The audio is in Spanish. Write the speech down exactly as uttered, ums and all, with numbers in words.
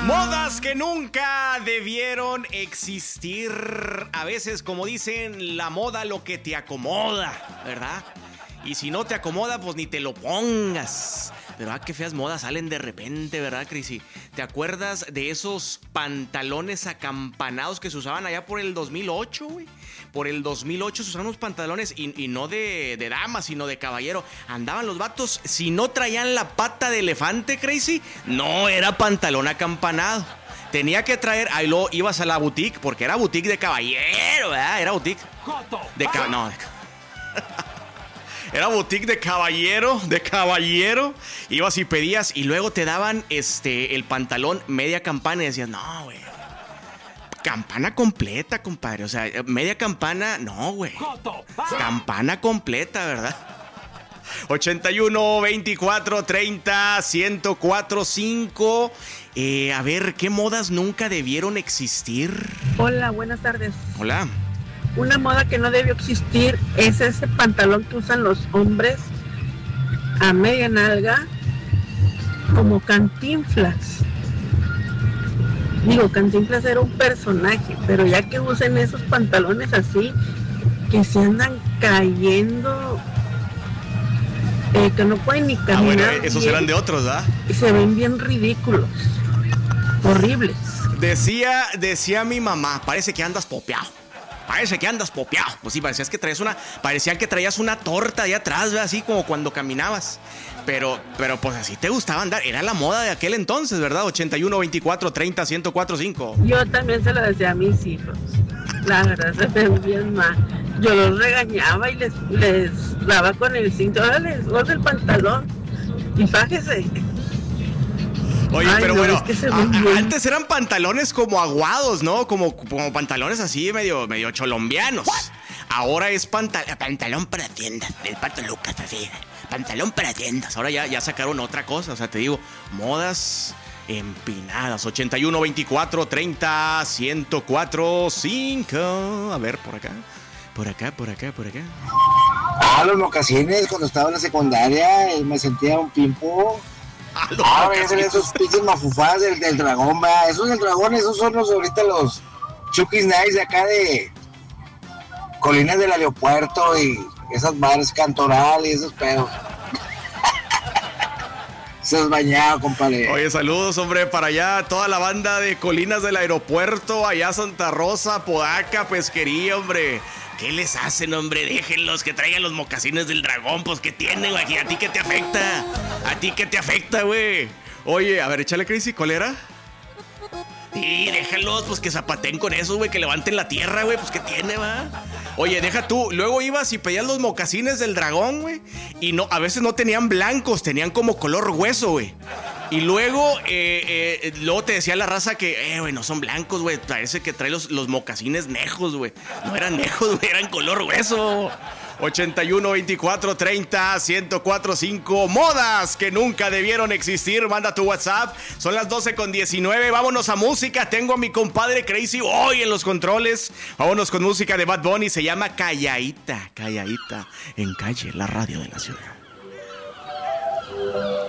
Modas que nunca debieron existir. A veces, como dicen, la moda lo que te acomoda, ¿verdad? Y si no te acomoda, pues ni te lo pongas. Pero ah, qué feas modas salen de repente, ¿verdad, Crisi? ¿Te acuerdas de esos pantalones acampanados que se usaban allá por el dos mil ocho, güey? Por el dos mil ocho se usaban unos pantalones y, y no de, de dama, sino de caballero. Andaban los vatos, si no traían la pata de elefante, Crazy, no era pantalón acampanado. Tenía que traer, ahí luego ibas a la boutique, porque era boutique de caballero, ¿verdad? Era boutique de caballero. No, de Era boutique de caballero, de caballero. Ibas y pedías y luego te daban este el pantalón media campana y decías, no, güey. Campana completa, compadre. O sea, media campana, no, güey. Campana completa, ¿verdad? ochenta y uno, veinticuatro, treinta, ciento cuatro, cinco. Eh, a ver, ¿qué modas nunca debieron existir? Hola, buenas tardes. Hola. Una moda que no debió existir es ese pantalón que usan los hombres a media nalga, como Cantinflas. Digo, Cantinflas era un personaje, pero ya que usen esos pantalones así, que se andan cayendo, eh, que no pueden ni caminar. Ah, bueno, esos bien, eran de otros, ¿ah? Y se ven bien ridículos, horribles. Decía, decía mi mamá, parece que andas popeado. Parece que andas popeado. Pues sí, parecías que traías una, parecía que traías una torta ahí atrás, ¿verdad? Así como cuando caminabas. Pero, pero pues así te gustaba andar. Era la moda de aquel entonces, ¿verdad? ochenta y uno, veinticuatro, treinta, ciento cuatro, cinco. Yo también se lo decía a mis hijos. La verdad, se ven bien mal. Yo los regañaba y les, les daba con el cinto. Ahora les goza el pantalón y fájese. Oye, Ay, pero no, bueno, es que se a, ven a, bien. antes eran pantalones como aguados, ¿no? Como, como pantalones así medio, medio cholombianos. What? Ahora es pantal pantalón para tiendas, del Pato Lucas, así. Pantalón para tiendas. Ahora ya, ya sacaron otra cosa, o sea, te digo, modas empinadas. ochenta y uno, veinticuatro, treinta, ciento cuatro, cinco. A ver, por acá, por acá, por acá, por acá. Ah, los mocasines, cuando estaba en la secundaria, me sentía un pimpo. Ah, ah esos, esos pinches mafufadas del, del dragón, va. Esos del dragón, esos son los ahorita los Chukis Nice de acá de Colinas del Aeropuerto y esas bares Cantoral y esos pedos. Se has bañado, compadre. Oye, saludos, hombre, para allá, toda la banda de Colinas del Aeropuerto, allá Santa Rosa, Podaca, Pesquería, hombre. ¿Qué les hacen, hombre? Déjenlos que traigan los mocasines del dragón, pues, ¿qué tienen, güey? ¿A ti qué te afecta? ¿A ti qué te afecta, güey? Oye, a ver, échale, Crazy, ¿cuál era? Sí, déjalos, pues, que zapaten con eso, güey, que levanten la tierra, güey, pues, ¿qué tiene, va? Oye, deja tú, luego ibas y pedías los mocasines del dragón, güey, y no, a veces no tenían blancos, tenían como color hueso, güey. Y luego, eh, eh, luego te decía la raza que, eh, güey, no son blancos, güey. Parece que trae los, los mocasines nejos, güey. No eran nejos, güey, eran color hueso. ochenta y uno, veinticuatro, treinta, ciento cuatro, cinco. Modas que nunca debieron existir. Manda tu WhatsApp. Son las doce con diecinueve. Vámonos a música. Tengo a mi compadre Crazy hoy en los controles. Vámonos con música de Bad Bunny. Se llama Calladita. Calladita. En Calle, la radio de la ciudad.